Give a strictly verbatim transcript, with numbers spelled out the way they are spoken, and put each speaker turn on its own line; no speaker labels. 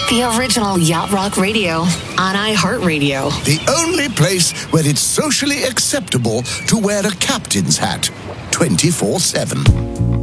The original Yacht Rock Radio on iHeartRadio.
The only place where it's socially acceptable to wear a captain's hat twenty-four seven.